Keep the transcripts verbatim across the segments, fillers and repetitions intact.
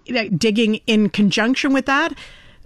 digging in conjunction with that.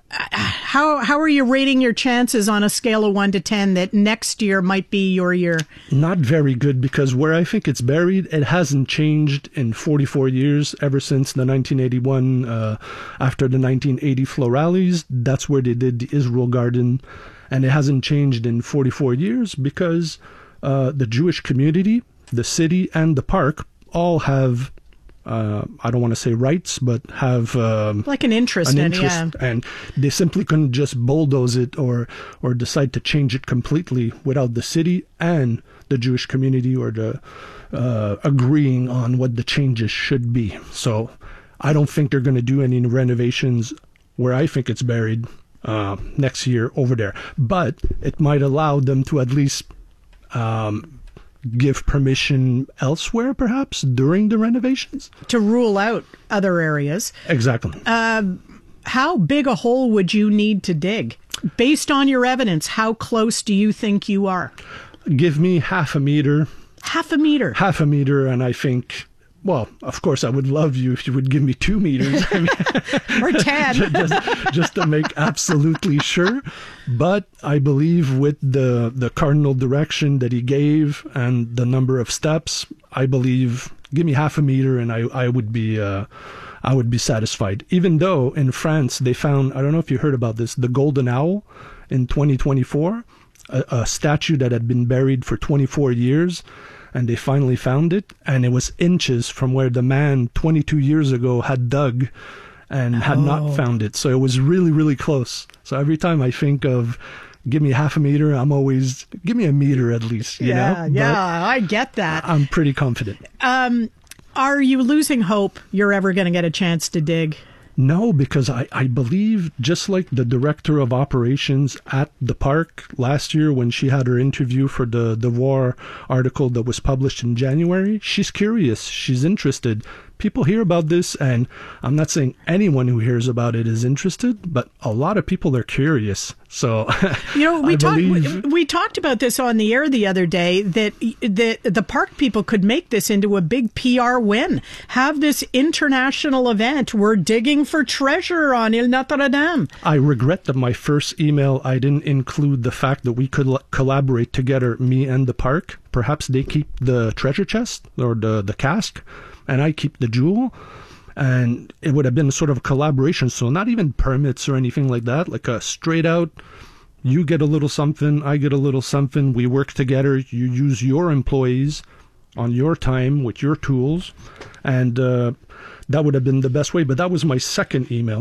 How how are you rating your chances on a scale of one to ten that next year might be your year? Not very good, because where I think it's buried, it hasn't changed in forty-four years, ever since the nineteen eighty-one, uh, after the nineteen eighty Florales. That's where they did the Israel Garden, and it hasn't changed in forty-four years because uh, the Jewish community, the city, and the park all have Uh, I don't want to say rights, but have um, like an interest, an in, interest yeah. and they simply couldn't just bulldoze it or or decide to change it completely without the city and the Jewish community or the uh, agreeing on what the changes should be. So I don't think they're going to do any renovations where I think it's buried uh, next year over there, but it might allow them to at least Um, give permission elsewhere, perhaps, during the renovations. To rule out other areas. Exactly. Um, how big a hole would you need to dig? Based on your evidence, how close do you think you are? Give me half a meter. Half a meter? Half a meter, and I think... Well, of course, I would love you if you would give me two meters. I mean, or ten. just, just to make absolutely sure. But I believe with the, the cardinal direction that he gave and the number of steps, I believe, give me half a meter and I, I would be uh, I would be satisfied. Even though in France they found, I don't know if you heard about this, the golden owl in twenty twenty-four, a, a statue that had been buried for twenty-four years. And they finally found it, and it was inches from where the man twenty-two years ago had dug and had Oh. not found it. So it was really, really close. So every time I think of, give me half a meter, I'm always, give me a meter at least, you yeah, know? yeah, But I get that. I'm pretty confident. Um, are you losing hope you're ever going to get a chance to dig? No, because I, I believe, just like the director of operations at the park last year when she had her interview for the Devoir article that was published in January, she's curious, she's interested. People hear about this, and I'm not saying anyone who hears about it is interested, but a lot of people are curious. So, you know, we I talked we, believe... we talked about this on the air the other day, that that the park people could make this into a big P R win. Have this international event. We're digging for treasure on Ile Notre Dame. I regret that my first email, I didn't include the fact that we could l- collaborate together, me and the park. Perhaps they keep the treasure chest or the, the cask, and I keep the jewel, and it would have been sort of a collaboration. So not even permits or anything like that, like a straight out, you get a little something, I get a little something, we work together, you use your employees on your time with your tools, and uh, that would have been the best way. But that was my second email.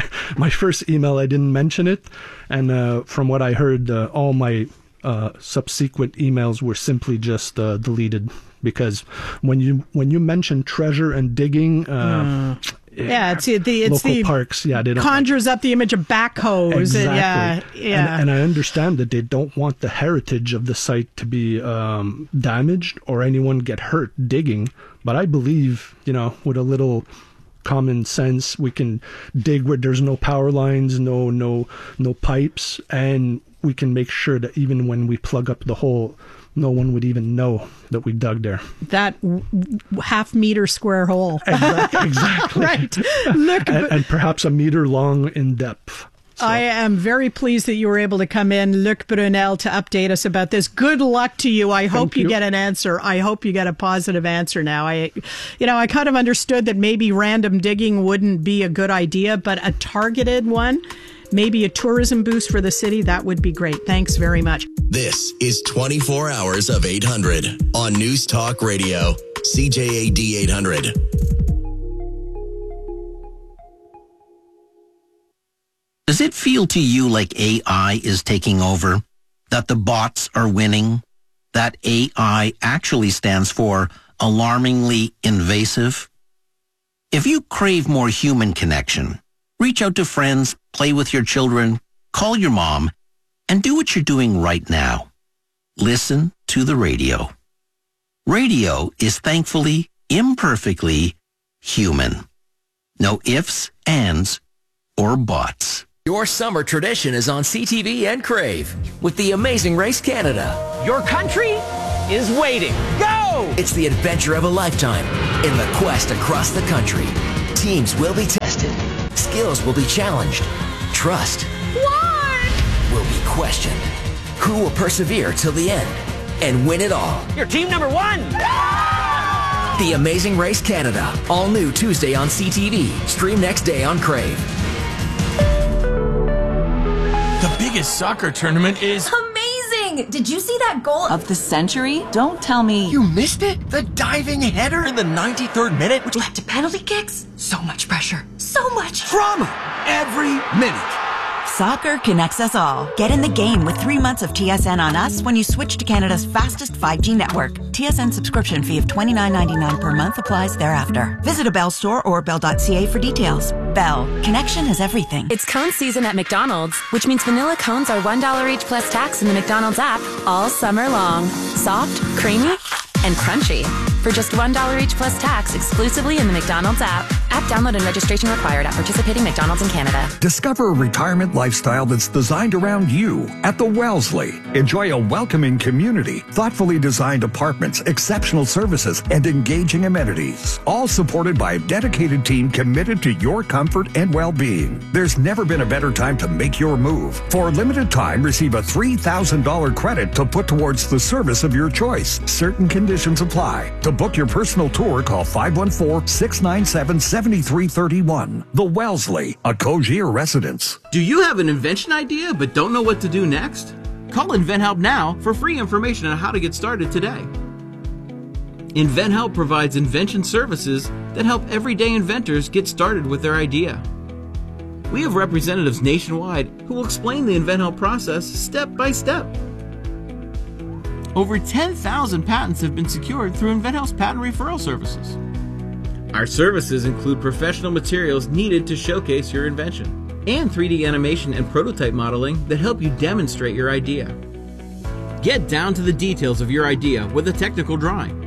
My first email, I didn't mention it, and uh, from what I heard, uh, all my uh, subsequent emails were simply just uh, deleted. Because when you when you mention treasure and digging, uh, mm. yeah, it's the it's local the parks, yeah, they don't conjures up the image of backhoes. Exactly. And, yeah, yeah. And, and I understand that they don't want the heritage of the site to be um, damaged or anyone get hurt digging. But I believe, you know, with a little common sense, we can dig where there's no power lines, no no no pipes, and we can make sure that even when we plug up the hole, no one would even know that we dug there. That w- half meter square hole. Exactly. exactly. Right. Look, and, and perhaps a meter long in depth. So. I am very pleased that you were able to come in, Luc Brunel, to update us about this. Good luck to you. I hope you, you get an answer. I hope you get a positive answer now. I, you know, I kind of understood that maybe random digging wouldn't be a good idea, but a targeted one, maybe a tourism boost for the city, that would be great. Thanks very much. This is twenty-four hours of eight hundred on News Talk Radio, C J A D eight hundred. Does it feel to you like A I is taking over? That the bots are winning? That A I actually stands for alarmingly invasive? If you crave more human connection, reach out to friends, play with your children, call your mom, and do what you're doing right now. Listen to the radio. Radio is thankfully, imperfectly human. No ifs, ands, or buts. Your summer tradition is on C T V and Crave with The Amazing Race Canada. Your country is waiting. Go! It's the adventure of a lifetime in the quest across the country. Teams will be tested skills will be challenged. Trust What? will be questioned. Who will persevere till the end and win it all? You're team number one. The Amazing Race Canada. All new Tuesday on C T V. Stream next day on Crave. The biggest soccer tournament is Amazing! Did you see that goal Of the century? Don't tell me. You missed it? The diving header in the ninety-third minute? which led to penalty kicks? So much pressure. So much Drama every minute. Soccer connects us all. Get in the game with three months of T S N on us when you switch to Canada's fastest five G network. T S N subscription fee of twenty-nine ninety-nine per month applies thereafter. Visit a Bell store or bell dot c a for details. Bell. Connection is everything. It's cone season at McDonald's, which means vanilla cones are one dollar each plus tax in the McDonald's app all summer long. Soft, creamy, and crunchy. For just one dollar each plus tax exclusively in the McDonald's app. App download and registration required at participating McDonald's in Canada. Discover a retirement lifestyle that's designed around you at the Wellesley. Enjoy a welcoming community, thoughtfully designed apartments, exceptional services, and engaging amenities. All supported by a dedicated team committed to your comfort and well-being. There's never been a better time to make your move. For a limited time, receive a three thousand dollars credit to put towards the service of your choice. Certain conditions apply. To book your personal tour, call five one four, six nine seven, seven three three one. The Wellesley, a Cogier residence. Do you have an invention idea but don't know what to do next? Call InventHelp now for free information on how to get started today. InventHelp provides invention services that help everyday inventors get started with their idea. We have representatives nationwide who will explain the InventHelp process step by step. Over ten thousand patents have been secured through InventHelp's patent referral services. Our services include professional materials needed to showcase your invention and three D animation and prototype modeling that help you demonstrate your idea. Get down to the details of your idea with a technical drawing.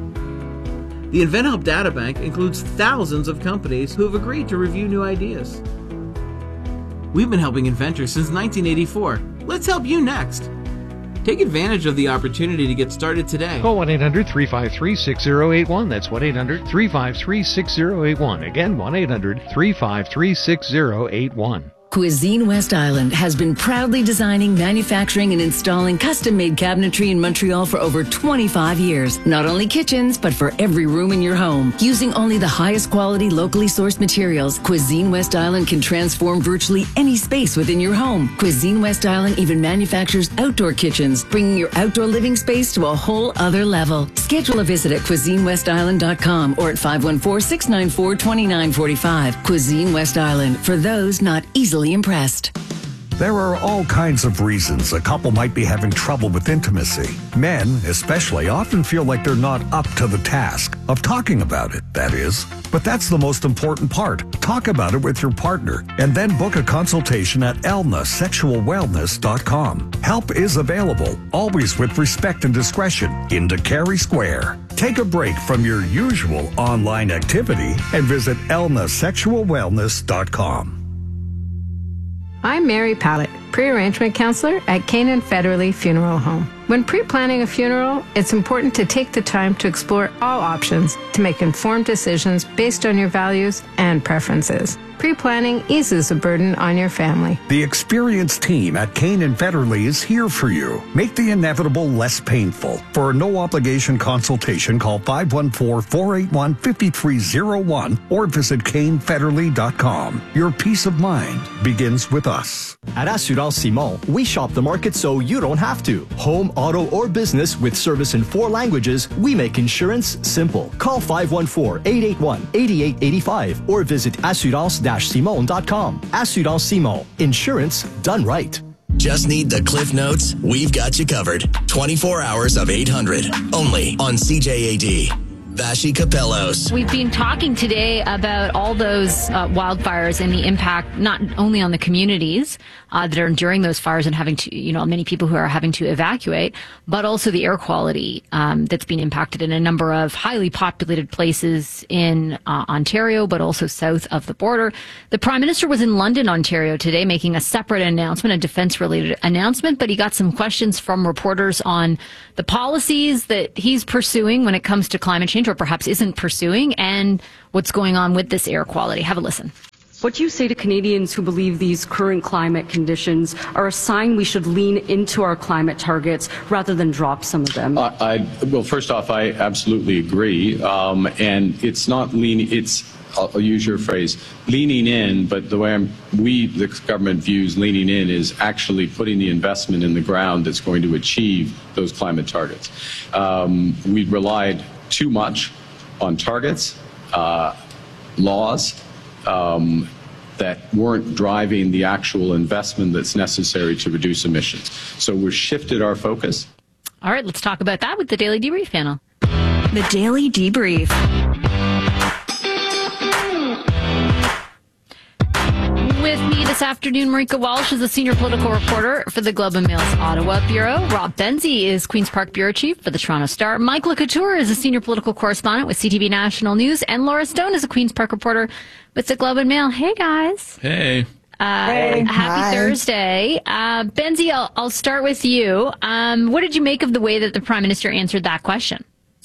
The InventHelp Databank includes thousands of companies who have agreed to review new ideas. We've been helping inventors since nineteen eighty-four. Let's help you next. Take advantage of the opportunity to get started today. Call one eight hundred, three five three, six zero eight one. That's one eight hundred, three five three, six zero eight one. Again, one eight hundred, three five three, six zero eight one. Cuisine West Island has been proudly designing, manufacturing, and installing custom-made cabinetry in Montreal for over twenty-five years. Not only kitchens, but for every room in your home. Using only the highest quality, locally sourced materials, Cuisine West Island can transform virtually any space within your home. Cuisine West Island even manufactures outdoor kitchens, bringing your outdoor living space to a whole other level. Schedule a visit at cuisine west island dot com or at five one four, six nine four, two nine four five. Cuisine West Island, for those not easily impressed. There are all kinds of reasons a couple might be having trouble with intimacy. Men, especially, often feel like they're not up to the task of talking about it, that is. But that's the most important part. Talk about it with your partner and then book a consultation at elna sexual wellness dot com. Help is available, always with respect and discretion, in Carey Square. Take a break from your usual online activity and visit elna sexual wellness dot com. I'm Mary Pallett, pre-arrangement counselor at Canaan Federally Funeral Home. When pre-planning a funeral, it's important to take the time to explore all options to make informed decisions based on your values and preferences. Pre-planning eases the burden on your family. The experienced team at Canaan Federally is here for you. Make the inevitable less painful. For a no-obligation consultation, call five one four, four eight one, five three zero one or visit cane federally dot com. Your peace of mind begins with us. At Assurance Simon, we shop the market so you don't have to. Home, auto, or business with service in four languages, we make insurance simple. Call five one four, eight eight one, eight eight eight five or visit assurance dash simon dot com. Assurance Simon. Insurance done right. Just need the Cliff Notes? We've got you covered. twenty-four hours of eight hundred. Only on C J A D. Vashi Capellos. We've been talking today about all those uh, wildfires and the impact not only on the communities uh, that are enduring those fires and having to, you know, many people who are having to evacuate, but also the air quality um, that's been impacted in a number of highly populated places in uh, Ontario, but also south of the border. The Prime Minister was in London, Ontario today, making a separate announcement, a defense-related announcement, but he got some questions from reporters on the policies that he's pursuing when it comes to climate change, or perhaps isn't pursuing, and what's going on with this air quality. Have a listen. What do you say to Canadians who believe these current climate conditions are a sign we should lean into our climate targets rather than drop some of them? Uh, I, well, first off, I absolutely agree. Um, and it's not leaning, it's, I'll, I'll use your phrase, leaning in, but the way I'm, we, the government views leaning in is actually putting the investment in the ground that's going to achieve those climate targets. Um, we relied too much on targets, uh, laws, Um, that weren't driving the actual investment that's necessary to reduce emissions. So we've shifted our focus. All right, let's talk about that with the Daily Debrief panel. The Daily Debrief. With me this afternoon, Marika Walsh is a senior political reporter for the Globe and Mail's Ottawa Bureau. Rob Benzie is Queen's Park Bureau Chief for the Toronto Star. Mike LeCouture is a senior political correspondent with C T V National News. And Laura Stone is a Queen's Park reporter with the Globe and Mail. Hey, guys. Hey. Uh, Hey. Happy Hi. Thursday. Uh, Benzie, I'll, I'll start with you. Um, what did you make of the way that the Prime Minister answered that question?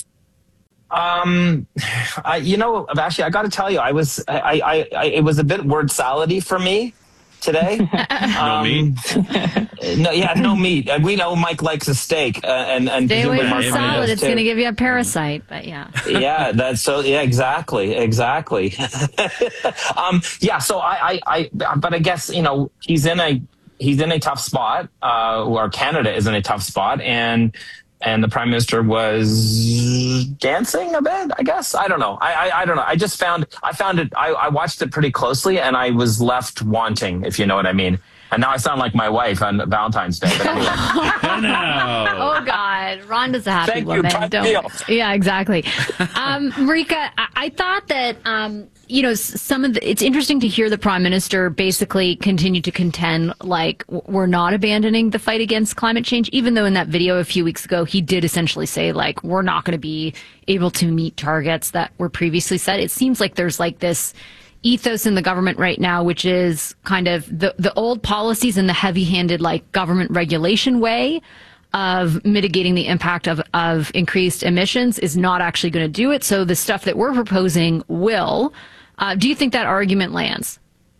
Um, I, you know, actually, I got to tell you, I was, I, I, I, it was a bit word salady for me today. No meat. No, yeah, no meat. Uh, We know Mike likes a steak, uh, and and Stay away presumably from Mark Carney salad. does It's too. going to give you a parasite, but yeah. Yeah, that's so. Yeah, exactly, exactly. um, yeah, so I, I, I, but I guess you know he's in a he's in a tough spot. Uh, or Canada is in a tough spot, and. And the Prime Minister was dancing a bit, I guess. I don't know. I, I, I don't know. I just found, I found it, I, I watched it pretty closely and I was left wanting, if you know what I mean. And now I sound like my wife on Valentine's Day. But anyway. Oh God, Rhonda's a happy Thank you, woman. Prime Don't- Deal. Yeah, exactly. Um, Marika, I, I thought that um, you know s- some of the, it's interesting to hear the Prime Minister basically continue to contend like w- we're not abandoning the fight against climate change, even though in that video a few weeks ago he did essentially say like we're not going to be able to meet targets that were previously set. It seems like there's like this ethos in the government right now, which is kind of the, the old policies and the heavy-handed like government regulation way of mitigating the impact of, of increased emissions is not actually going to do it. So the stuff that we're proposing will. Uh, do you think that argument lands?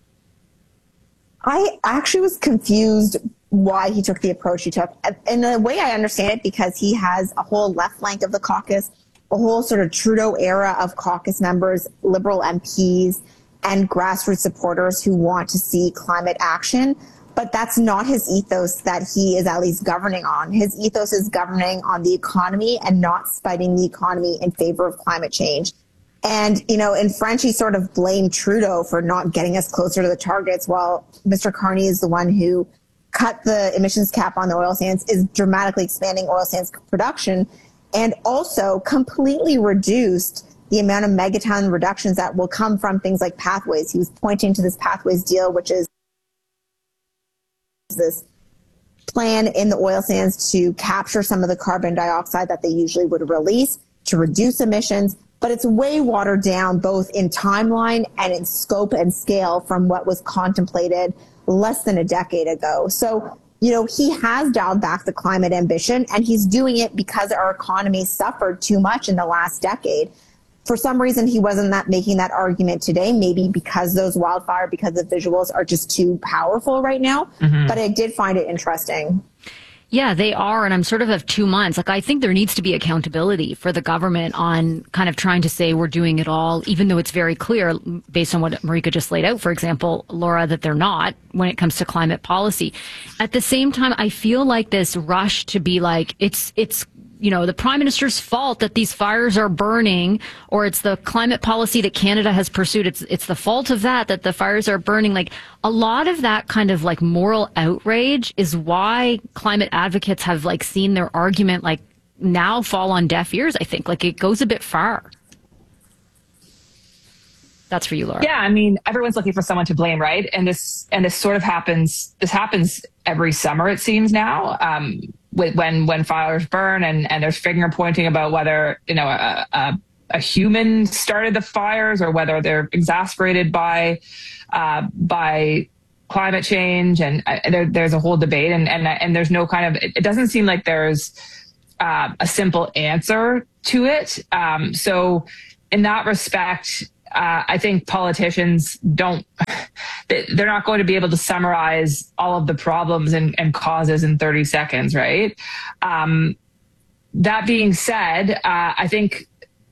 I actually was confused why he took the approach he took. In a way, I understand it because he has a whole left flank of the caucus, a whole sort of Trudeau era of caucus members, Liberal M Ps, and grassroots supporters who want to see climate action. But that's not his ethos that he is at least governing on. His ethos is governing on the economy and not spiting the economy in favor of climate change. And, you know, in French, he sort of blamed Trudeau for not getting us closer to the targets, while Mister Carney is the one who cut the emissions cap on the oil sands, is dramatically expanding oil sands production, and also completely reduced the amount of megaton reductions that will come from things like pathways. He was pointing to this pathways deal, which is this plan in the oil sands to capture some of the carbon dioxide that they usually would release to reduce emissions. But it's way watered down both in timeline and in scope and scale from what was contemplated less than a decade ago. So, you know, he has dialed back the climate ambition, and he's doing it because our economy suffered too much in the last decade. For some reason, he wasn't that making that argument today, maybe because those wildfire, because the visuals are just too powerful right now. Mhm. But I did find it interesting. Yeah, they are. And I'm sort of of two minds. Like, I think there needs to be accountability for the government on kind of trying to say we're doing it all, even though it's very clear based on what Marika just laid out, for example, Laura, that they're not when it comes to climate policy. At the same time, I feel like this rush to be like, it's, it's, you know, the Prime Minister's fault that these fires are burning, or it's the climate policy that Canada has pursued. It's it's the fault of that, that the fires are burning. Like, a lot of that kind of like moral outrage is why climate advocates have like seen their argument like now fall on deaf ears, I think. Like, it goes a bit far. That's for you, Laura. Yeah, I mean, everyone's looking for someone to blame, right? And this and this sort of happens. This happens every summer, it seems now. Um, when when fires burn and, and there's finger pointing about whether, you know, a, a, a human started the fires or whether they're exasperated by uh, by climate change, and uh, there, there's a whole debate, and and and there's no kind of, it doesn't seem like there's uh, a simple answer to it. Um, so in that respect, uh, I think politicians don't they're not going to be able to summarize all of the problems and, and causes in thirty seconds, right? Um, that being said, uh, I think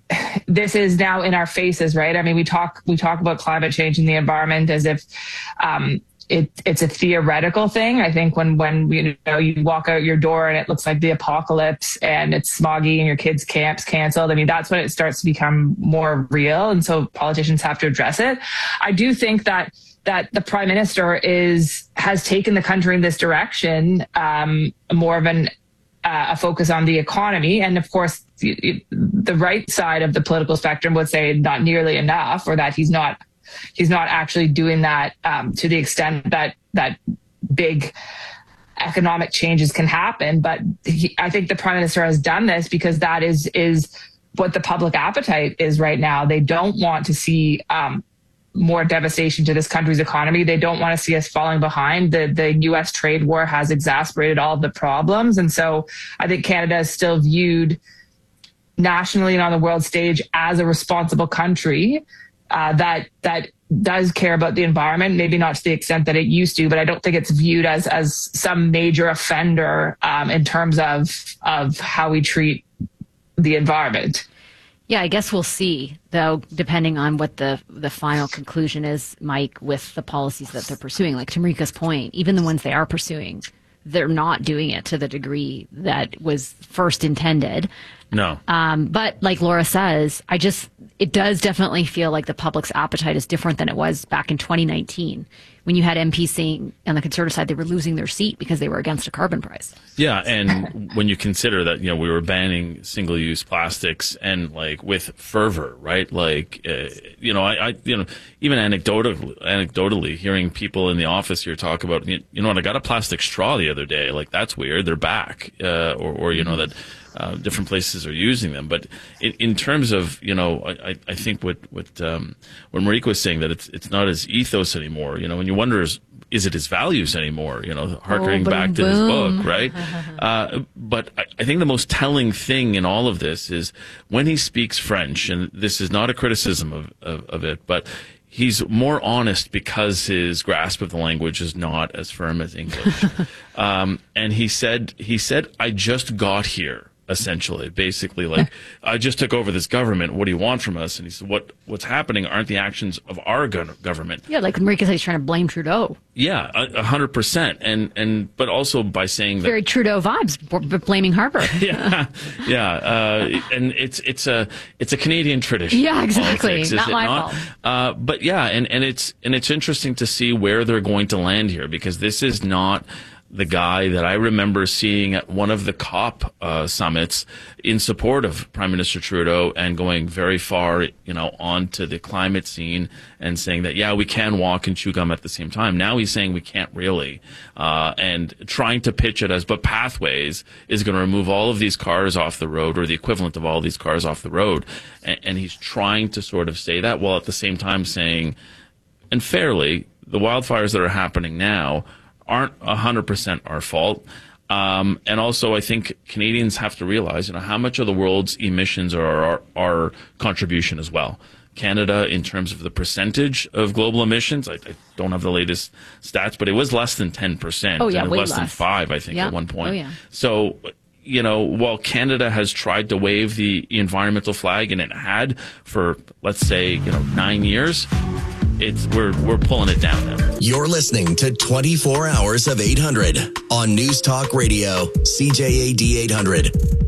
this is now in our faces, right? I mean, we talk we talk about climate change and the environment as if um, it, it's a theoretical thing. I think when when you know you walk out your door and it looks like the apocalypse and it's smoggy and your kids' camp's canceled, I mean, that's when it starts to become more real. And so politicians have to address it. I do think that that the prime minister is has taken the country in this direction, um, more of an uh, a focus on the economy. And of course, the, the right side of the political spectrum would say not nearly enough, or that he's not he's not actually doing that um, to the extent that that big economic changes can happen. But he, I think the prime minister has done this because that is is what the public appetite is right now. They don't want to see um, more devastation to this country's economy. They don't want to see us falling behind. The the U S trade war has exacerbated all of the problems. And so I think Canada is still viewed nationally and on the world stage as a responsible country uh, that that does care about the environment, maybe not to the extent that it used to, but I don't think it's viewed as as some major offender um, in terms of of how we treat the environment. Yeah, I guess we'll see, though, depending on what the the final conclusion is, Mike, with the policies that they're pursuing. Like to Marika's point, even the ones they are pursuing, they're not doing it to the degree that was first intended. No. Um, but like Laura says, I just, it does definitely feel like the public's appetite is different than it was back in twenty nineteen, when you had M Ps saying on the Conservative side they were losing their seat because they were against a carbon price. Yeah, and when you consider that, you know, we were banning single-use plastics and like with fervor, right? Like, uh, you know, I, I, you know, even anecdotally, anecdotally, hearing people in the office here talk about, you know what, I got a plastic straw the other day. Like, that's weird. They're back, uh, or, or you know that. Uh, different places are using them, but in, in terms of, you know, I, I think what what um, what Marika was saying, that it's it's not his ethos anymore. You know, and you wonder is is it his values anymore? You know, harkening oh, back boom. to his book, right? uh, but I, I think the most telling thing in all of this is when he speaks French, and this is not a criticism of of, of it, but he's more honest because his grasp of the language is not as firm as English. um, and he said he said, "I just got here." Essentially, basically, like, I just took over this government. What do you want from us? And he said, "What what's happening aren't the actions of our go- government." Yeah, like Marika said, he's trying to blame Trudeau. Yeah, a hundred percent, and and but also by saying that very Trudeau vibes, b- blaming Harper. yeah, yeah, uh, and it's it's a it's a Canadian tradition. Yeah, exactly. Politics, not my not? fault. Uh, but yeah, and and it's and it's interesting to see where they're going to land here, because this is not the guy that I remember seeing at one of the COP uh, summits in support of Prime Minister Trudeau and going very far, you know, onto the climate scene and saying that, yeah, we can walk and chew gum at the same time. Now he's saying we can't really, uh, and trying to pitch it as, but Pathways is going to remove all of these cars off the road, or the equivalent of all these cars off the road. And, and he's trying to sort of say that, while at the same time saying, and fairly, the wildfires that are happening now aren't one hundred percent our fault. Um, and also, I think Canadians have to realize, you know, how much of the world's emissions are our, our contribution as well. Canada, in terms of the percentage of global emissions, I, I don't have the latest stats, but it was less than ten percent. Oh, yeah, and way less less. than five, I think, yeah. at one point. Oh, yeah. So, you know, while Canada has tried to wave the environmental flag, and it had for, let's say, you know, nine years, it's we're we're pulling it down now. You're listening to twenty-four hours of eight hundred on News Talk Radio, C J A D eight hundred.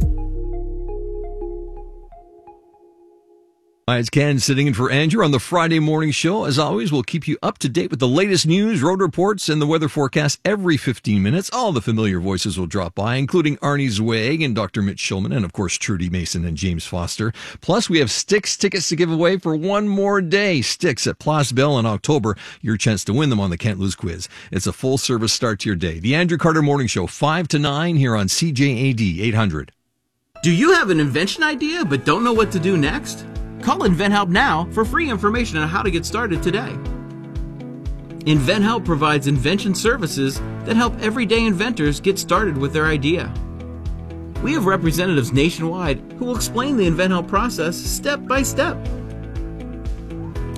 Hi, it's Ken sitting in for Andrew on the Friday morning show. As always, we'll keep you up to date with the latest news, road reports, and the weather forecast every fifteen minutes. All the familiar voices will drop by, including Arnie Zweig and Doctor Mitch Schulman, and of course, Trudy Mason and James Foster. Plus, we have Styx tickets to give away for one more day. Styx at Place Belle in October. Your chance to win them on the Can't Lose quiz. It's a full service start to your day. The Andrew Carter Morning Show, five to nine here on C J A D eight hundred. Do you have an invention idea but don't know what to do next? Call InventHelp now for free information on how to get started today. InventHelp provides invention services that help everyday inventors get started with their idea. We have representatives nationwide who will explain the InventHelp process step by step.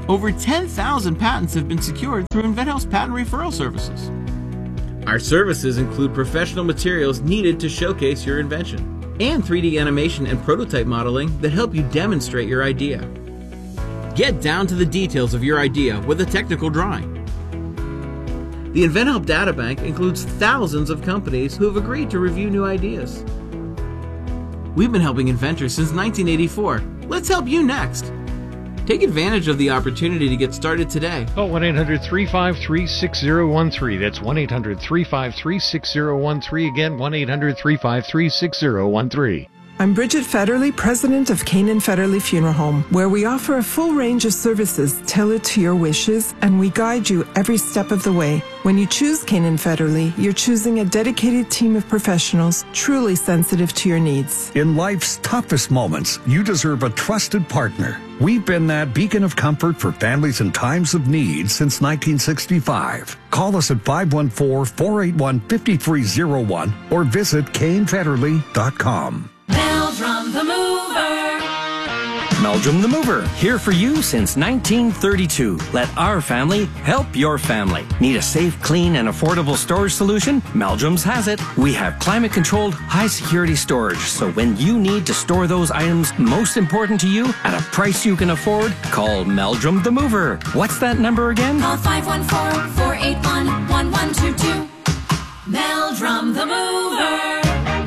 Over ten thousand patents have been secured through InventHealth's patent referral services. Our services include professional materials needed to showcase your invention, and three D animation and prototype modeling that help you demonstrate your idea. Get down to the details of your idea with a technical drawing. The InventHelp Databank includes thousands of companies who have agreed to review new ideas. We've been helping inventors since nineteen eighty-four. Let's help you next. Take advantage of the opportunity to get started today. Call one eight hundred three five three six zero one three. That's one eight hundred three five three six zero one three. Again, one eight hundred three five three six zero one three. I'm Bridget Federley, president of Canaan Federley Funeral Home, where we offer a full range of services tailored to your wishes, and we guide you every step of the way. When you choose Canaan Federley, you're choosing a dedicated team of professionals truly sensitive to your needs. In life's toughest moments, you deserve a trusted partner. We've been that beacon of comfort for families in times of need since nineteen sixty-five. Call us at five one four, four eight one, five three zero one or visit Kane Federley dot com. Meldrum the Mover. Meldrum the Mover, here for you since nineteen thirty-two. Let our family help your family. Need a safe, clean, and affordable storage solution? Meldrum's has it. We have climate-controlled, high-security storage, so when you need to store those items most important to you at a price you can afford, call Meldrum the Mover. What's that number again? Call five one four, four eight one, one one two two. Meldrum the Mover.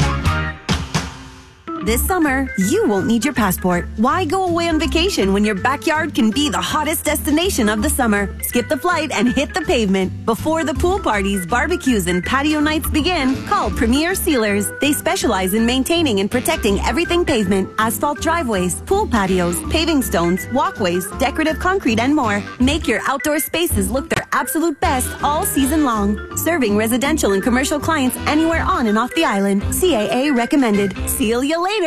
This summer, you won't need your passport. Why go away on vacation when your backyard can be the hottest destination of the summer? Skip the flight and hit the pavement. Before the pool parties, barbecues, and patio nights begin, call Premier Sealers. They specialize in maintaining and protecting everything pavement, asphalt driveways, pool patios, paving stones, walkways, decorative concrete, and more. Make your outdoor spaces look their absolute best all season long. Serving residential and commercial clients anywhere on and off the island. C A A recommended. Seal you later.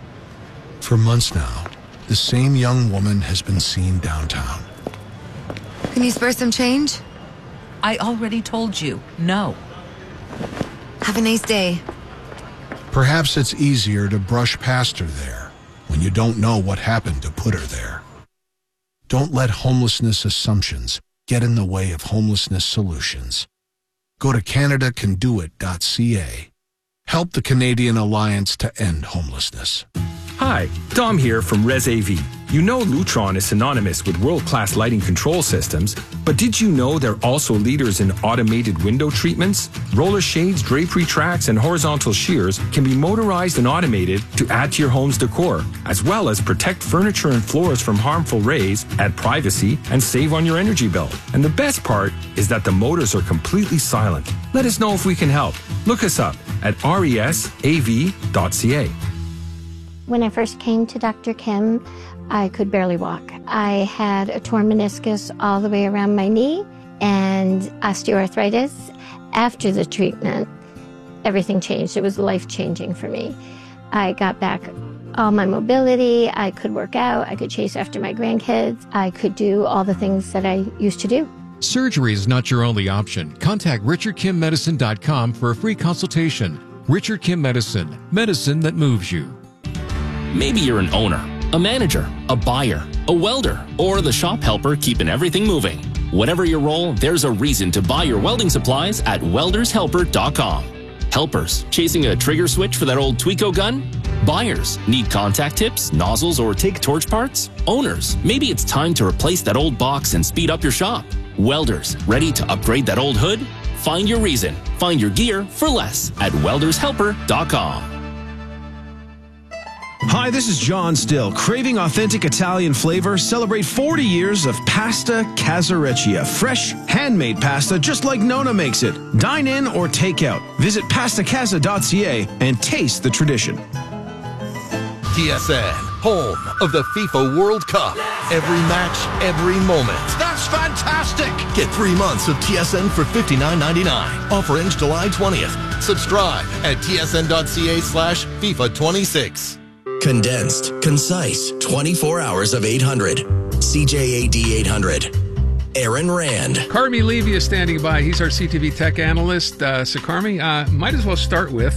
For months now, the same young woman has been seen downtown. Can you spare some change? I already told you, no. Have a nice day. Perhaps it's easier to brush past her there when you don't know what happened to put her there. Don't let homelessness assumptions get in the way of homelessness solutions. Go to Canada Can Do It dot C A. Help the Canadian Alliance to End Homelessness. Hi, Dom here from ResAV. You know Lutron is synonymous with world-class lighting control systems, but did you know they're also leaders in automated window treatments? Roller shades, drapery tracks, and horizontal shears can be motorized and automated to add to your home's decor, as well as protect furniture and floors from harmful rays, add privacy, and save on your energy bill. And the best part is that the motors are completely silent. Let us know if we can help. Look us up at resav dot c a. When I first came to Doctor Kim, I could barely walk. I had a torn meniscus all the way around my knee and osteoarthritis. After the treatment, everything changed. It was life-changing for me. I got back all my mobility. I could work out. I could chase after my grandkids. I could do all the things that I used to do. Surgery is not your only option. Contact richard kim medicine dot com for a free consultation. Richard Kim Medicine, medicine that moves you. Maybe you're an owner, a manager, a buyer, a welder, or the shop helper keeping everything moving. Whatever your role, there's a reason to buy your welding supplies at welders helper dot com. Helpers, chasing a trigger switch for that old Tweco gun? Buyers, need contact tips, nozzles, or take torch parts? Owners, maybe it's time to replace that old box and speed up your shop. Welders, ready to upgrade that old hood? Find your reason. Find your gear for less at welders helper dot com. Hi, this is John Still. Craving authentic Italian flavor? Celebrate forty years of Pasta Casareccia. Fresh, handmade pasta just like Nona makes it. Dine in or take out. Visit pasta casa dot c a and taste the tradition. T S N, home of the FIFA World Cup. Every match, every moment. That's fantastic! Get three months of T S N for fifty-nine ninety-nine. Offer ends July twentieth. Subscribe at T S N dot C A slash FIFA twenty-six. Condensed, concise, twenty-four hours of eight hundred. C J A D eight hundred. Aaron Rand. Carmi Levy is standing by. He's our C T V tech analyst. Uh, so, Carmi, uh, might as well start with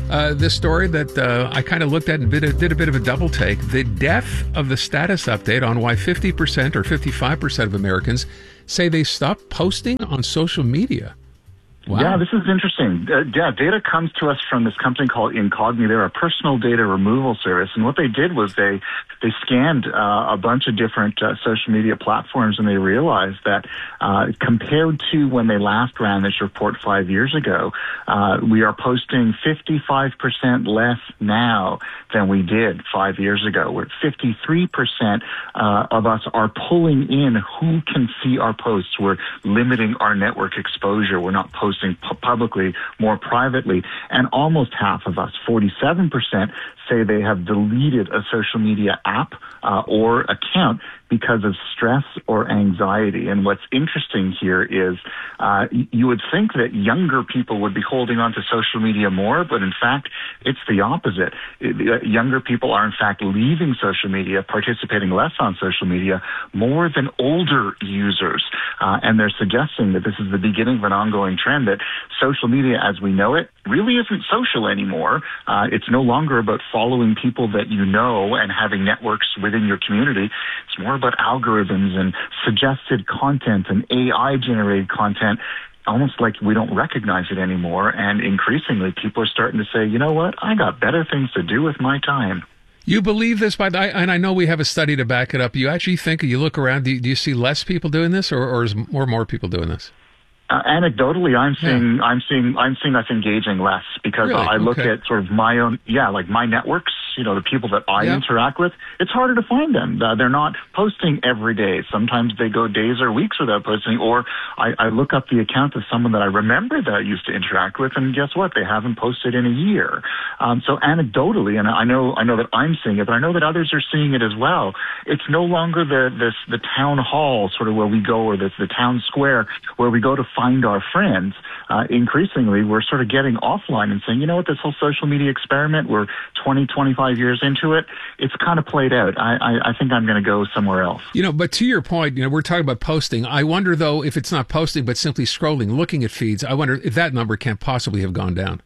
Uh, this story that uh, I kind of looked at and did a, did a bit of a double take. The death of the status update on why fifty percent or fifty-five percent of Americans say they stopped posting on social media. Wow. Yeah, this is interesting. Uh, yeah, data comes to us from this company called Incogni. They're a personal data removal service, and what they did was they they scanned uh, a bunch of different uh, social media platforms, and they realized that uh, compared to when they last ran this report five years ago, uh, we are posting fifty-five percent less now than we did five years ago. We're fifty-three percent uh, of us are pulling in who can see our posts. We're limiting our network exposure. We're not posting publicly, more privately, and almost half of us, forty-seven percent, say they have deleted a social media app uh, or account because of stress or anxiety. And what's interesting here is uh, you would think that younger people would be holding on to social media more, but in fact, it's the opposite. It, uh, younger people are in fact leaving social media, participating less on social media, more than older users. Uh, and they're suggesting that this is the beginning of an ongoing trend, that social media as we know it really isn't social anymore. Uh, it's no longer about following people that you know and having networks within your community. It's more about algorithms and suggested content and A I-generated content, almost like we don't recognize it anymore. And increasingly, people are starting to say, you know what, I got better things to do with my time. You believe this, by the, and I know we have a study to back it up. You actually think, you look around, do you, do you see less people doing this, or, or is more more people doing this? Uh, anecdotally, I'm seeing, yeah. I'm seeing, I'm seeing us engaging less because really? I look okay. at sort of my own, yeah, like my networks, you know, the people that I yeah. interact with, it's harder to find them. Uh, they're not posting every day. Sometimes they go days or weeks without posting, or I, I look up the account of someone that I remember that I used to interact with, and guess what? They haven't posted in a year. Um, so anecdotally, and I know, I know that I'm seeing it, but I know that others are seeing it as well. It's no longer the, this, the town hall sort of where we go, or this, the town square where we go to find our friends. Uh, increasingly, we're sort of getting offline and saying, you know what, this whole social media experiment, we're twenty, twenty-five years into it, it's kind of played out. I, I, I think I'm going to go somewhere else. You know, but to your point, you know, we're talking about posting. I wonder, though, if it's not posting, but simply scrolling, looking at feeds, I wonder if that number can't possibly have gone down.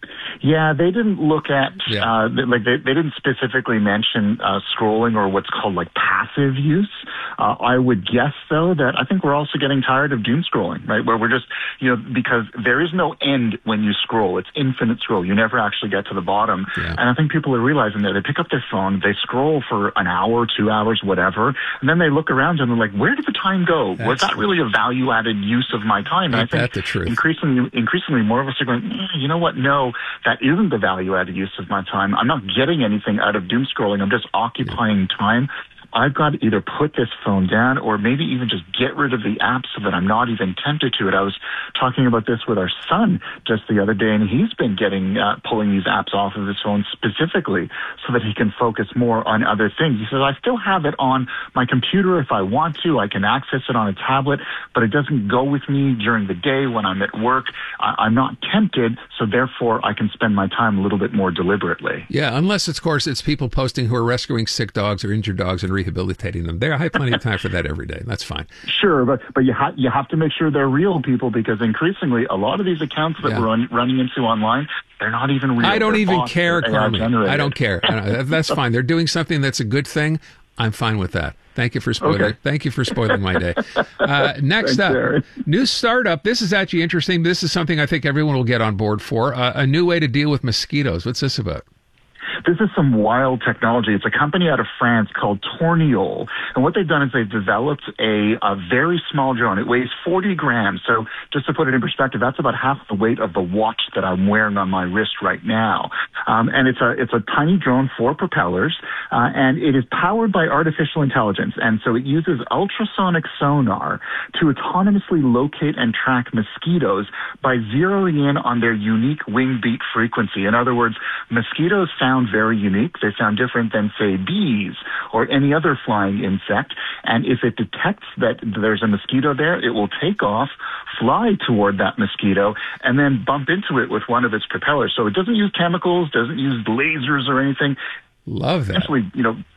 Yeah, they didn't look at, yeah. uh, like they, they didn't specifically mention uh, scrolling or what's called like passive use. Uh, I would guess, though, that I think we're also getting tired of doom scrolling, right? Where we're just, you know, because there is no end when you scroll. It's infinite scroll. You never actually get to the bottom. Yeah. And I think people are realizing that they pick up their phone, they scroll for an hour, two hours, whatever, and then they look around and they're like, where did the time go? That's Was that really a value-added use of my time? And I think the truth. increasingly, increasingly more of us are going, eh, you know what? No, that isn't the value-added use of my time. I'm not getting anything out of doom scrolling. I'm just occupying time. I've got to either put this phone down or maybe even just get rid of the app so that I'm not even tempted to it. I was talking about this with our son just the other day, and he's been getting, uh, pulling these apps off of his phone specifically so that he can focus more on other things. He says, I still have it on my computer if I want to. I can access it on a tablet, but it doesn't go with me during the day when I'm at work. I- I'm not tempted, so therefore I can spend my time a little bit more deliberately. Yeah, unless, of course, it's people posting who are rescuing sick dogs or injured dogs and rehabilitating them. There, I have plenty of time for that every day. That's fine. Sure, but but you have you have to make sure they're real people, because increasingly a lot of these accounts that Yeah. we're run, running into online, they're not even real. I don't They're even bots, care, they're A I Carmen. generated. I don't care. I don't- that's fine. They're doing something that's a good thing. I'm fine with that. Thank you for spoiling. Okay. Thank you for spoiling my day. Uh, next Thanks, up, Aaron. new startup. This is actually interesting. This is something I think everyone will get on board for. Uh, a new way to deal with mosquitoes. What's this about? This is some wild technology. It's a company out of France called Torniol. And what they've done is they've developed a, a very small drone. It weighs forty grams. So just to put it in perspective, that's about half the weight of the watch that I'm wearing on my wrist right now. Um, and it's a, it's a tiny drone, four propellers, uh, and it is powered by artificial intelligence. And so it uses ultrasonic sonar to autonomously locate and track mosquitoes by zeroing in on their unique wing beat frequency. In other words, mosquitoes sound very unique. They sound different than, say, bees or any other flying insect. And if it detects that there's a mosquito there, it will take off, fly toward that mosquito, and then bump into it with one of its propellers. So it doesn't use chemicals, doesn't use lasers or anything. Love that. Essentially, you know,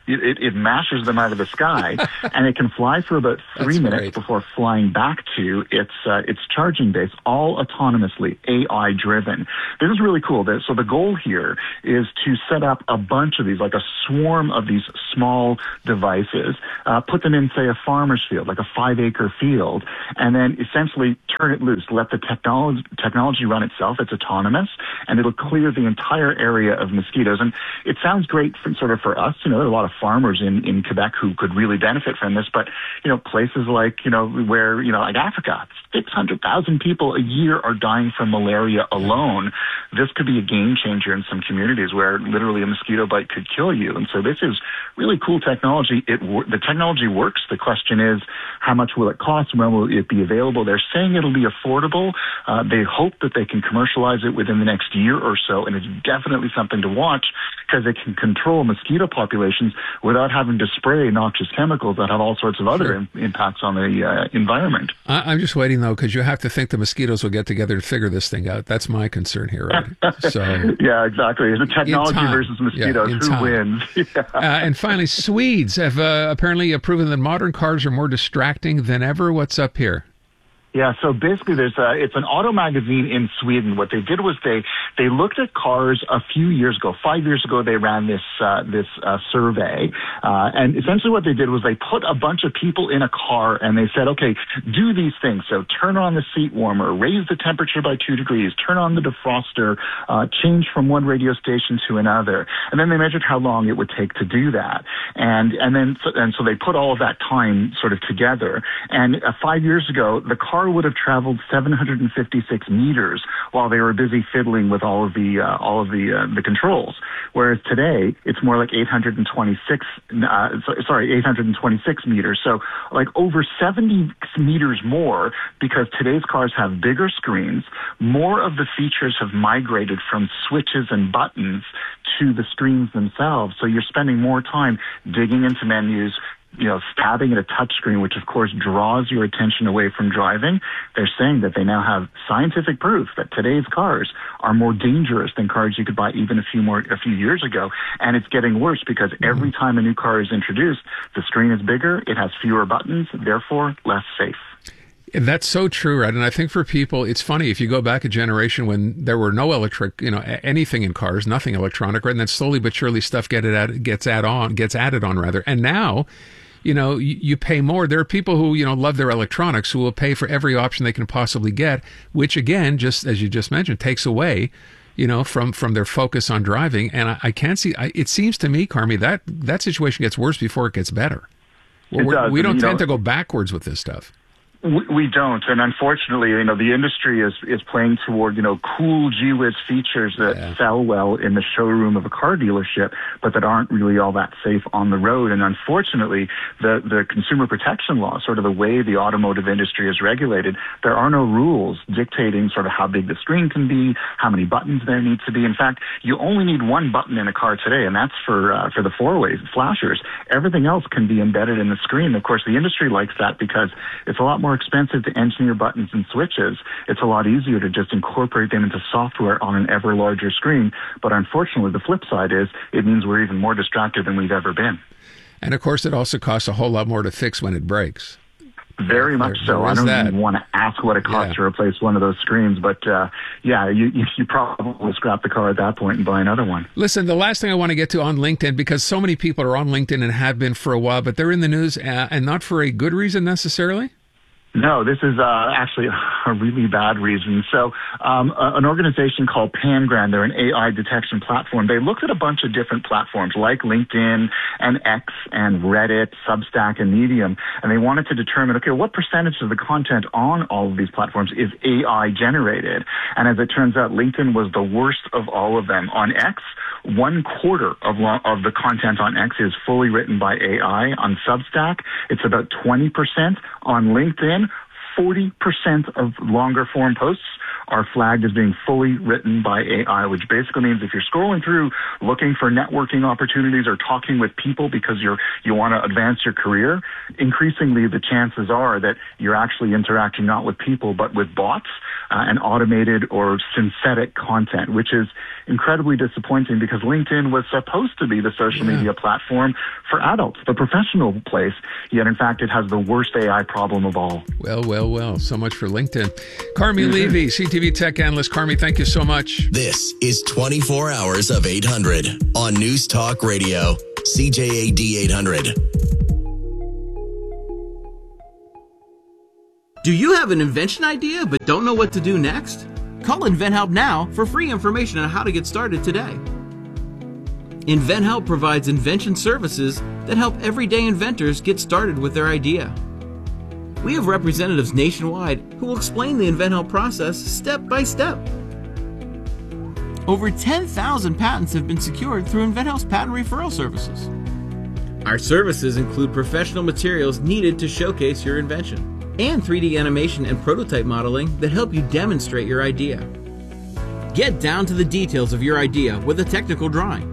it, it, it mashes them out of the sky, and it can fly for about three That's minutes great. before flying back to its uh, its charging base, all autonomously, A I driven. This is really cool. So the goal here is to set up a bunch of these, like a swarm of these small devices, uh, put them in, say, a farmer's field, like a five-acre field, and then essentially turn it loose, let the technology technology run itself. It's autonomous, and it'll clear the entire area of mosquitoes. And it sounds great for, sort of for us. You know, there are a lot of farmers in, in Quebec who could really benefit from this, but, you know, places like, you know, where, you know, like Africa, six hundred thousand people a year are dying from malaria alone. This could be a game changer in some communities where literally a mosquito bite could kill you. And so this is really cool technology. It The technology works. The question is, how much will it cost? When will it be available? They're saying it'll be affordable. Uh, they hope that they can commercialize it within the next year or so, and it's definitely something to watch because it can control mosquito populations without having to spray noxious chemicals that have all sorts of other Sure. im- impacts on the uh, environment. I, I'm just waiting, though, because you have to think the mosquitoes will get together to figure this thing out. That's my concern here, right? So, yeah, exactly. The technology time. versus mosquitoes, Yeah, in who time. wins? Yeah. uh, and finally, Swedes have uh, apparently proven that modern cars are more distracting than ever. What's up here? Yeah, so basically there's a, it's an auto magazine in Sweden. What they did was they, they looked at cars a few years ago. Five years ago, they ran this, uh, this, uh, survey. Uh, and essentially what they did was they put a bunch of people in a car and they said, okay, do these things. So turn on the seat warmer, raise the temperature by two degrees, turn on the defroster, uh, change from one radio station to another. And then they measured how long it would take to do that. And, and then, so, and so they put all of that time sort of together. And uh, five years ago, the car would have traveled seven hundred fifty-six meters while they were busy fiddling with all of the uh, all of the uh, the controls. Whereas today, it's more like eight hundred twenty-six. Uh, so, sorry, eight hundred twenty-six meters. So like over seventy meters more, because today's cars have bigger screens. More of the features have migrated from switches and buttons to the screens themselves. So you're spending more time digging into menus, you know, stabbing at a touchscreen, which of course draws your attention away from driving. They're saying that they now have scientific proof that today's cars are more dangerous than cars you could buy even a few more, a few years ago. And it's getting worse because every time a new car is introduced, the screen is bigger, it has fewer buttons, therefore less safe. That's so true, right? And I think for people, it's funny, if you go back a generation when there were no electric, you know, anything in cars, nothing electronic, right? And then slowly but surely stuff get it add, gets add on, gets added on rather. And now, you know, you, you pay more. There are people who, you know, love their electronics who will pay for every option they can possibly get, which again, just as you just mentioned, takes away, you know, from, from their focus on driving. And I, I can't see, I, it seems to me, Carmi, that that situation gets worse before it gets better. Well, It we're, does, we don't and, you tend know, to go backwards with this stuff. We, we don't, and unfortunately, you know, the industry is is playing toward, you know, cool gee whiz features that Yeah. sell well in the showroom of a car dealership, but that aren't really all that safe on the road. And unfortunately, the the consumer protection law, sort of the way the automotive industry is regulated, there are no rules dictating sort of how big the screen can be, how many buttons there need to be. In fact, you only need one button in a car today, and that's for uh, for the four-way flashers. Everything else can be embedded in the screen. Of course, the industry likes that because it's a lot more expensive to engineer buttons and switches. It's a lot easier to just incorporate them into software on an ever larger screen. But unfortunately, the flip side is it means we're even more distracted than we've ever been. And of course, it also costs a whole lot more to fix when it breaks. Very much There- so. there I is don't that. even want to ask what it costs Yeah. to replace one of those screens, but uh, yeah, you, you you probably scrap the car at that point and buy another one. Listen, the last thing I want to get to on LinkedIn, because so many people are on LinkedIn and have been for a while, but they're in the news uh, and not for a good reason necessarily. No, this is uh, actually a really bad reason. So um, a- an organization called Pangram, they're an A I detection platform. They looked at a bunch of different platforms like LinkedIn and X and Reddit, Substack, and Medium, and they wanted to determine, okay, what percentage of the content on all of these platforms is A I generated? And as it turns out, LinkedIn was the worst of all of them. On X, one quarter of, lo- of the content on X is fully written by A I. On Substack, it's about twenty percent. On LinkedIn, forty percent of longer form posts are flagged as being fully written by A I, which basically means if you're scrolling through looking for networking opportunities or talking with people because you're you want to advance your career, increasingly the chances are that you're actually interacting not with people but with bots uh, and automated or synthetic content, which is incredibly disappointing because LinkedIn was supposed to be the social yeah. media platform for adults, the professional place, yet in fact it has the worst A I problem of all. Well, well, well. So much for LinkedIn. Carmi mm-hmm. Levy, C T V tech analyst. Carmi, thank you so much. This is twenty-four hours of eight hundred on News Talk Radio, C J A D eight hundred. Do you have an invention idea but don't know what to do next? Call InventHelp now for free information on how to get started today. InventHelp provides invention services that help everyday inventors get started with their idea. We have representatives nationwide who will explain the InventHelp process step by step. Over ten thousand patents have been secured through InventHelp's patent referral services. Our services include professional materials needed to showcase your invention and three D animation and prototype modeling that help you demonstrate your idea. Get down to the details of your idea with a technical drawing.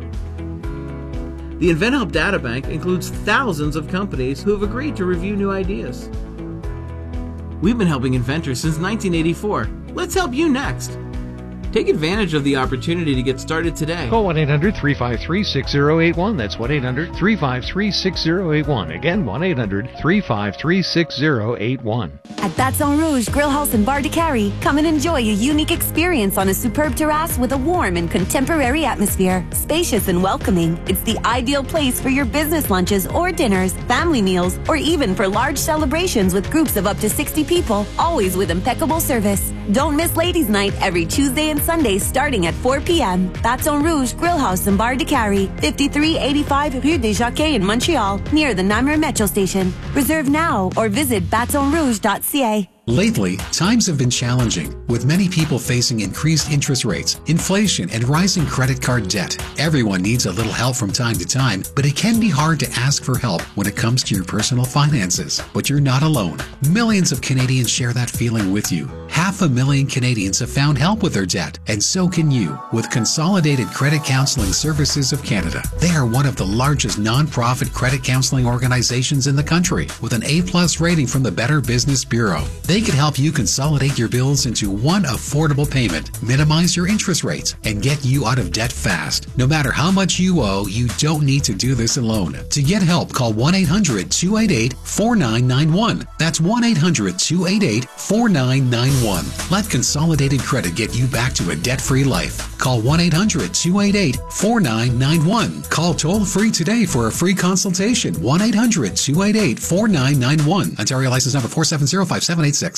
The InventHelp Databank includes thousands of companies who have agreed to review new ideas. We've been helping inventors since nineteen eighty-four. Let's help you next. Take advantage of the opportunity to get started today. Call one eight hundred three five three six zero eight one. That's one eight hundred three five three six zero eight one. Again, one eight hundred three five three six zero eight one. At Baton Rouge Grill House in Bar de Carrie, come and enjoy a unique experience on a superb terrace with a warm and contemporary atmosphere. Spacious and welcoming, it's the ideal place for your business lunches or dinners, family meals, or even for large celebrations with groups of up to sixty people, always with impeccable service. Don't miss Ladies' Night every Tuesday and Sunday starting at four p.m. Baton Rouge Grill House in Bar de Carrie, fifty-three eighty-five Rue des Jacquets in Montreal, near the Namur Metro Station. Reserve now or visit baton rouge dot c a. Lately, times have been challenging, with many people facing increased interest rates, inflation, and rising credit card debt. Everyone needs a little help from time to time, but it can be hard to ask for help when it comes to your personal finances. But you're not alone. Millions of Canadians share that feeling with you. Half a million Canadians have found help with their debt, and so can you with Consolidated Credit Counseling Services of Canada. They are one of the largest non-profit credit counseling organizations in the country, with an A plus rating from the Better Business Bureau. They can help you consolidate your bills into one affordable payment, minimize your interest rates, and get you out of debt fast. No matter how much you owe, you don't need to do this alone. To get help, call one eight hundred two eight eight four nine nine one. That's one eight hundred two eight eight four nine nine one. Let Consolidated Credit get you back to a debt-free life. Call one eight hundred two eight eight four nine nine one. Call toll-free today for a free consultation. one eight hundred two eight eight four nine nine one. Ontario license number four seven zero five seven eight six.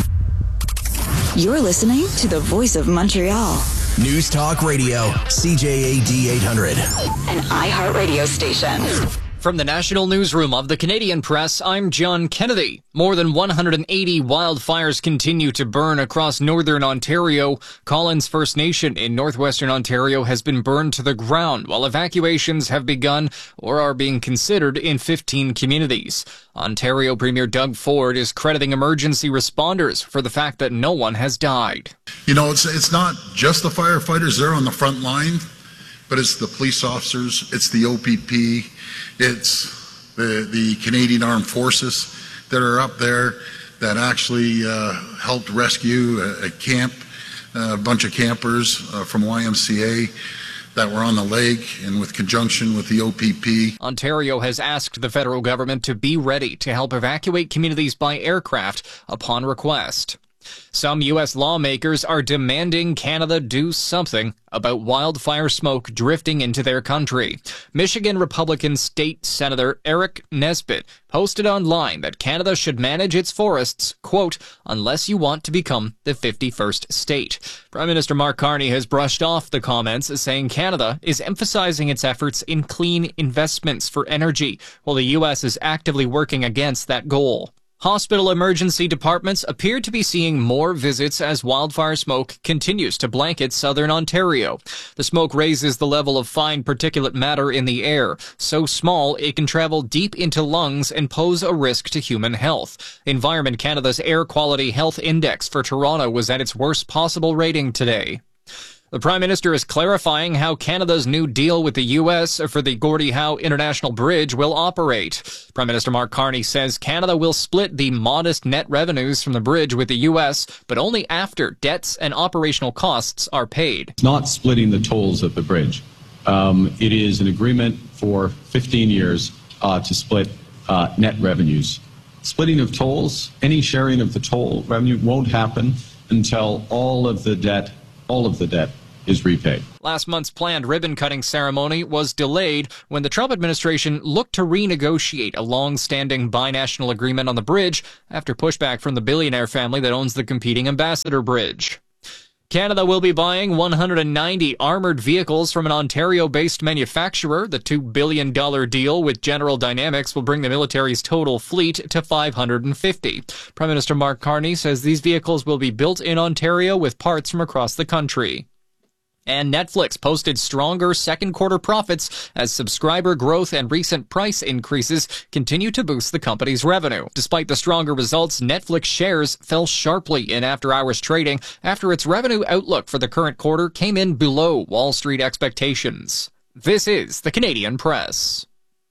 You're listening to the Voice of Montreal. News Talk Radio, C J A D eight hundred. An iHeartRadio station. From the National Newsroom of the Canadian Press, I'm John Kennedy. More than one hundred eighty wildfires continue to burn across northern Ontario. Collins First Nation in northwestern Ontario has been burned to the ground, while evacuations have begun or are being considered in fifteen communities. Ontario Premier Doug Ford is crediting emergency responders for the fact that no one has died. You know, it's it's not just the firefighters there on the front line, but it's the police officers, it's the O P P, it's the, the Canadian Armed Forces that are up there that actually uh, helped rescue a, a camp, a bunch of campers uh, from Y M C A that were on the lake, and with conjunction with the O P P. Ontario has asked the federal government to be ready to help evacuate communities by aircraft upon request. Some U S lawmakers are demanding Canada do something about wildfire smoke drifting into their country. Michigan Republican State Senator Eric Nesbitt posted online that Canada should manage its forests, quote, unless you want to become the fifty-first state. Prime Minister Mark Carney has brushed off the comments, saying Canada is emphasizing its efforts in clean investments for energy, while the U S is actively working against that goal. Hospital emergency departments appear to be seeing more visits as wildfire smoke continues to blanket southern Ontario. The smoke raises the level of fine particulate matter in the air, so small it can travel deep into lungs and pose a risk to human health. Environment Canada's Air Quality Health Index for Toronto was at its worst possible rating today. The Prime Minister is clarifying how Canada's new deal with the U S for the Gordie Howe International Bridge will operate. Prime Minister Mark Carney says Canada will split the modest net revenues from the bridge with the U S, but only after debts and operational costs are paid. It's not splitting the tolls at the bridge. Um, it is an agreement for fifteen years uh, to split uh, net revenues. Splitting of tolls, any sharing of the toll revenue won't happen until all of the debt, all of the debt is repaid. Last month's planned ribbon-cutting ceremony was delayed when the Trump administration looked to renegotiate a long-standing binational agreement on the bridge after pushback from the billionaire family that owns the competing Ambassador Bridge. Canada will be buying one hundred ninety armored vehicles from an Ontario-based manufacturer. The two billion dollars deal with General Dynamics will bring the military's total fleet to five hundred fifty. Prime Minister Mark Carney says these vehicles will be built in Ontario with parts from across the country. And Netflix posted stronger second quarter profits as subscriber growth and recent price increases continue to boost the company's revenue. Despite the stronger results, Netflix shares fell sharply in after-hours trading after its revenue outlook for the current quarter came in below Wall Street expectations. This is the Canadian Press.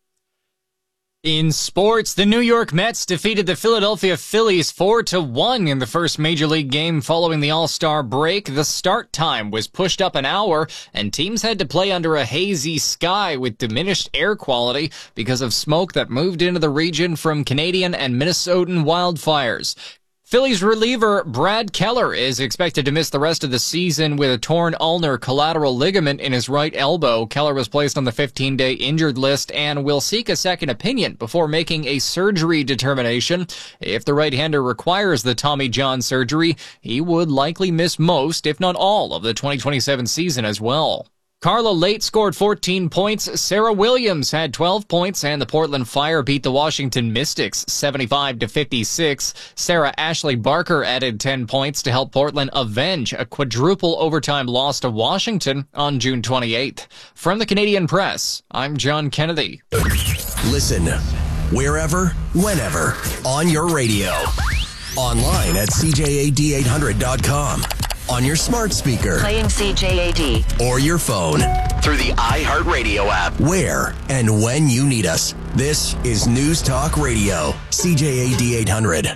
In sports, the New York Mets defeated the Philadelphia Phillies four to one in the first Major League game following the All-Star break. The start time was pushed up an hour, and teams had to play under a hazy sky with diminished air quality because of smoke that moved into the region from Canadian and Minnesotan wildfires. Phillies reliever Brad Keller is expected to miss the rest of the season with a torn ulnar collateral ligament in his right elbow. Keller was placed on the fifteen-day injured list and will seek a second opinion before making a surgery determination. If the right-hander requires the Tommy John surgery, he would likely miss most, if not all, of the twenty twenty-seven season as well. Carla Late scored fourteen points, Sarah Williams had twelve points, and the Portland Fire beat the Washington Mystics seventy-five to fifty-six. Sarah Ashley Barker added ten points to help Portland avenge a quadruple overtime loss to Washington on June twenty-eighth. From the Canadian Press, I'm John Kennedy. Listen wherever, whenever, on your radio. Online at C J A D eight hundred dot com. On your smart speaker. Playing C J A D. Or your phone. Through the iHeartRadio app. Where and when you need us. This is News Talk Radio. C J A D eight hundred.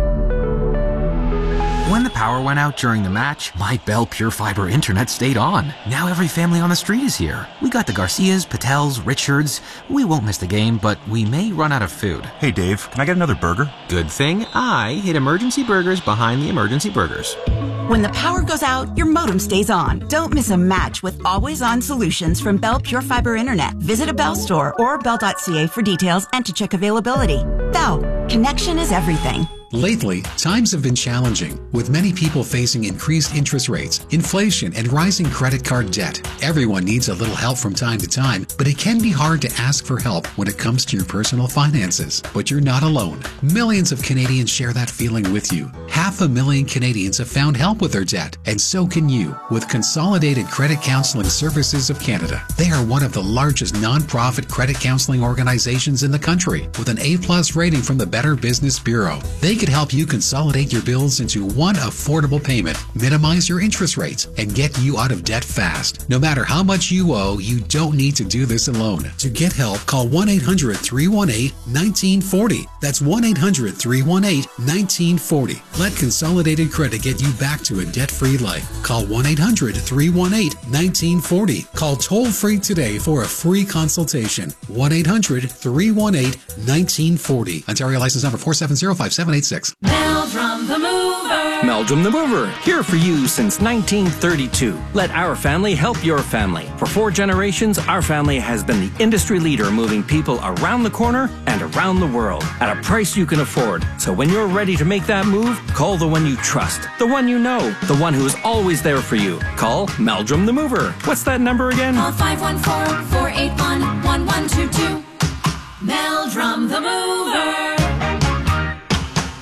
When the power went out during the match, my Bell Pure Fiber internet stayed on. Now every family on the street is here. We got the Garcias, Patels, Richards. We won't miss the game, but we may run out of food. Hey Dave, can I get another burger? Good thing I hid Emergency Burgers behind the Emergency Burgers. When the power goes out, your modem stays on. Don't miss a match with always-on solutions from Bell Pure Fiber Internet. Visit a Bell store or bell dot c a for details and to check availability. Bell, connection is everything. Lately, times have been challenging, with many people facing increased interest rates, inflation, and rising credit card debt. Everyone needs a little help from time to time, but it can be hard to ask for help when it comes to your personal finances. But you're not alone. Millions of Canadians share that feeling with you. Half a million Canadians have found help with their debt, and so can you with Consolidated Credit Counseling Services of Canada. They are one of the largest non-profit credit counseling organizations in the country, with an A plus rating from the Better Business Bureau. They can help you consolidate your bills into one affordable payment, minimize your interest rates, and get you out of debt fast. No matter how much you owe, you don't need to do this alone. To get help, call one eight hundred, three one eight, one nine four zero. That's one eight hundred, three one eight, one nine four zero. Let Consolidated Credit get you back to a debt-free life. Call one eight hundred, three one eight, one nine four zero. Call toll-free today for a free consultation. one eight hundred, three one eight, one nine four zero. Ontario license number four seven zero, five seven eight six. Meldrum the Mover. Meldrum the Mover, here for you since nineteen thirty-two. Let our family help your family. For four generations, our family has been the industry leader moving people around the corner and around the world at a price you can afford. So when you're ready to make that move, call the one you trust, the one you know, the one who is always there for you. Call Meldrum the Mover. What's that number again? Call five one four, four eight one, one one two two. Meldrum the Mover.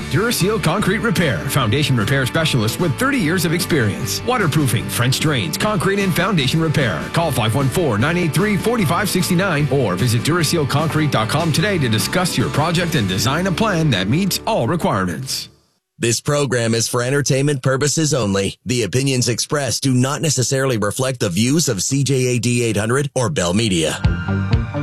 Duraseal Concrete Repair, foundation repair specialist with thirty years of experience. Waterproofing, French drains, concrete and foundation repair. Call five one four, nine eight three, four five six nine or visit Duraseal Concrete dot com today to discuss your project and design a plan that meets all requirements. This program is for entertainment purposes only. The opinions expressed do not necessarily reflect the views of C J A D eight hundred or Bell Media.